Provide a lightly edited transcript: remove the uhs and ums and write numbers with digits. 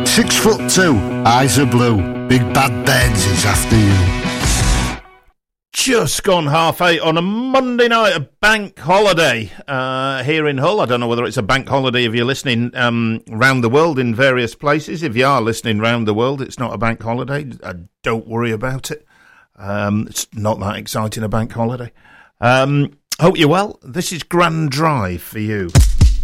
6'2", eyes are blue, big bad Benz is after you. Just gone 8:30 on a Monday night, a bank holiday here in Hull. I don't know whether it's a bank holiday if you're listening round the world in various places. If you are listening round the world, it's not a bank holiday. Don't worry about it. It's not that exciting, a bank holiday. Hope you're well. This is Grand Drive for you.